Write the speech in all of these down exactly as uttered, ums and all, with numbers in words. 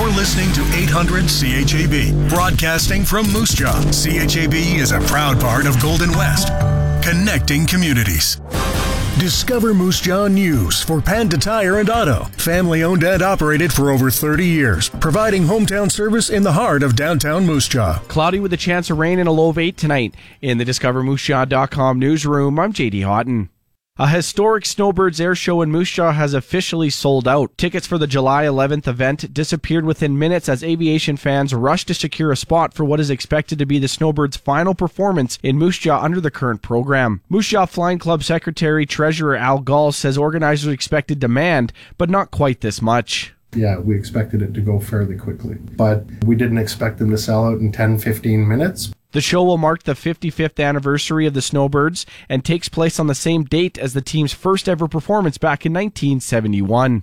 You're listening to eight hundred C H A B, broadcasting from Moose Jaw. C H A B is a proud part of Golden West, connecting communities. Discover Moose Jaw News for Panda Tire and Auto. Family owned and operated for over thirty years, providing hometown service in the heart of downtown Moose Jaw. Cloudy with a chance of rain and a low of eight tonight. In the discover moose jaw dot com newsroom, I'm J D Houghton. A historic Snowbirds Air Show in Moose Jaw has officially sold out. Tickets for the July eleventh event disappeared within minutes as aviation fans rushed to secure a spot for what is expected to be the Snowbirds' final performance in Moose Jaw under the current program. Moose Jaw Flying Club Secretary Treasurer Al Gall says organizers expected demand, but not quite this much. Yeah, we expected it to go fairly quickly, but we didn't expect them to sell out in ten to fifteen minutes. The show will mark the fifty-fifth anniversary of the Snowbirds and takes place on the same date as the team's first ever performance back in nineteen seventy-one.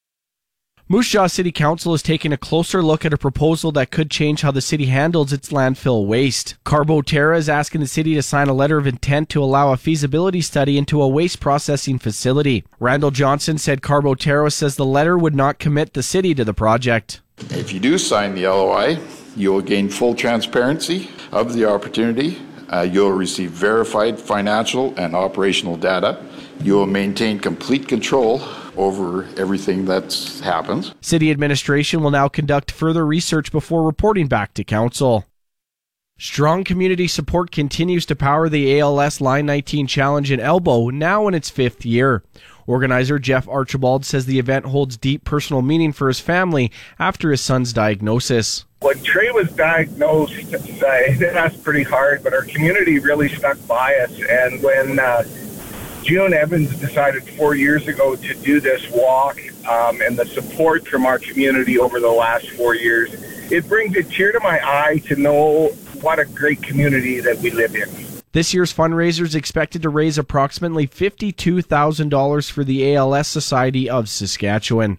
Moose Jaw City Council is taking a closer look at a proposal that could change how the city handles its landfill waste. Carbo Terra is asking the city to sign a letter of intent to allow a feasibility study into a waste processing facility. Randall Johnson said Carbo Terra says the letter would not commit the city to the project. If you do sign the L O I, you will gain full transparency of the opportunity. Uh, you'll receive verified financial and operational data. You will maintain complete control over everything that happens. City administration will now conduct further research before reporting back to council. Strong community support continues to power the A L S Line nineteen Challenge in Elbow, now in its fifth year. Organizer Jeff Archibald says the event holds deep personal meaning for his family after his son's diagnosis. When Trey was diagnosed, uh, it hit us pretty hard, but our community really stuck by us. And when uh, June Evans decided four years ago to do this walk, um, and the support from our community over the last four years, it brings a tear to my eye to know what a great community that we live in. This year's fundraiser is expected to raise approximately fifty-two thousand dollars for the A L S Society of Saskatchewan.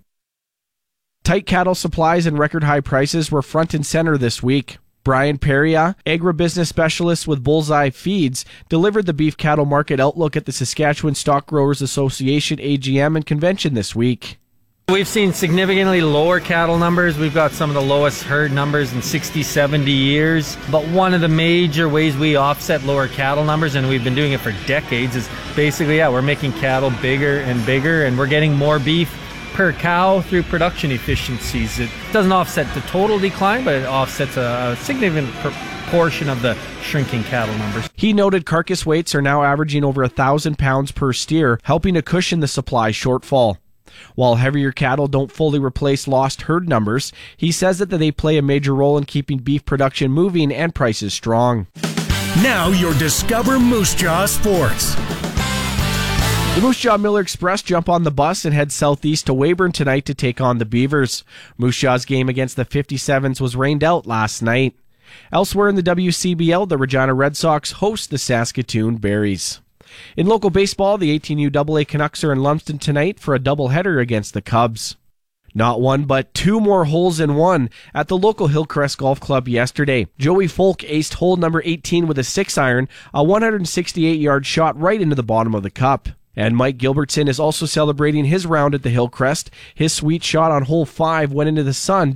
Tight cattle supplies and record high prices were front and center this week. Brian Peria, agribusiness specialist with Bullseye Feeds, delivered the beef cattle market outlook at the Saskatchewan Stock Growers Association A G M and convention this week. We've seen significantly lower cattle numbers. We've got some of the lowest herd numbers in sixty, seventy years. But one of the major ways we offset lower cattle numbers, and we've been doing it for decades, is basically, yeah, we're making cattle bigger and bigger, and we're getting more beef per cow through production efficiencies. It doesn't offset the total decline, but it offsets a, a significant portion of the shrinking cattle numbers. He noted carcass weights are now averaging over one thousand pounds per steer, helping to cushion the supply shortfall. While heavier cattle don't fully replace lost herd numbers, he says that they play a major role in keeping beef production moving and prices strong. Now your Discover Moose Jaw Sports. The Moose Jaw Miller Express jump on the bus and head southeast to Weyburn tonight to take on the Beavers. Moose Jaw's game against the fifty-sevens was rained out last night. Elsewhere in the W C B L, the Regina Red Sox host the Saskatoon Berries. In local baseball, the eighteen U double A Canucks are in Lumsden tonight for a doubleheader against the Cubs. Not one, but two more holes in one at the local Hillcrest Golf Club yesterday. Joey Folk aced hole number eighteen with a six iron, a one hundred sixty-eight yard shot right into the bottom of the cup. And Mike Gilbertson is also celebrating his round at the Hillcrest. His sweet shot on hole five went into the sun